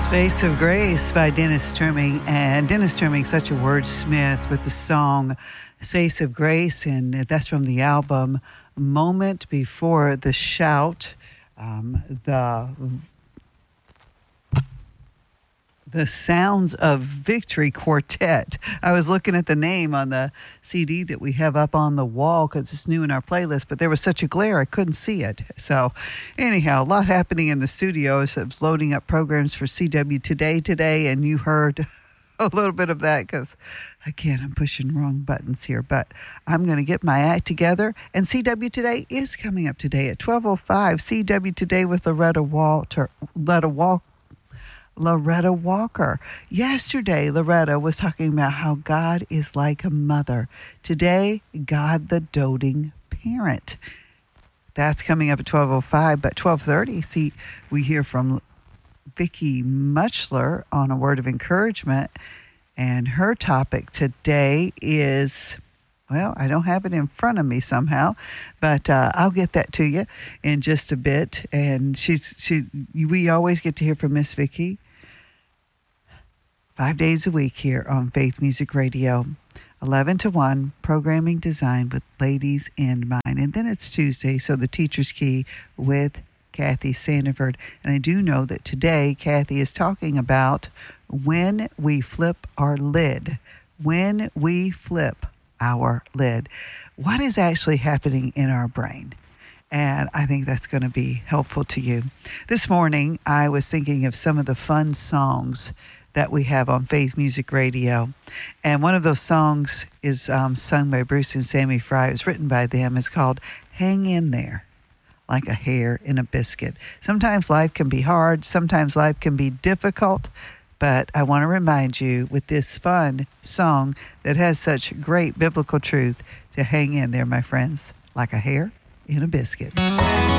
Space of Grace by Dennis Trimming. And Dennis Trimming, such a wordsmith with the song Space of Grace. And that's from the album Moment Before the Shout. The Sounds of Victory Quartet. I was looking at the name on the CD that we have up on the wall because it's new in our playlist, but there was such a glare I couldn't see it. So anyhow, a lot happening in the studio. I was loading up programs for CW today, and you heard a little bit of that because, again, I'm pushing wrong buttons here, but I'm going to get my act together. And CW Today is coming up today at 12:05. CW Today with Loretta Walker. Yesterday, Loretta was talking about how God is like a mother. Today, God the doting parent. That's coming up at 12:05, but 12:30, we hear from Vicki Muchler on a word of encouragement, and her topic today is, well, I don't have it in front of me somehow, but I'll get that to you in just a bit. And we always get to hear from Miss Vicki 5 days a week here on Faith Music Radio, 11 to 1, programming designed with ladies in mind. And then it's Tuesday, so the Teacher's Key with Kathy Sandiford. And I do know that today Kathy is talking about when we flip our lid. When we flip our lid. What is actually happening in our brain? And I think that's going to be helpful to you. This morning, I was thinking of some of the fun songs that we have on Faith Music Radio. And one of those songs is sung by Bruce and Sammy Fry. It was written by them. It's called Hang In There, Like a Hair in a Biscuit. Sometimes life can be hard. Sometimes life can be difficult. But I want to remind you with this fun song that has such great biblical truth to hang in there, my friends, like a hair in a biscuit.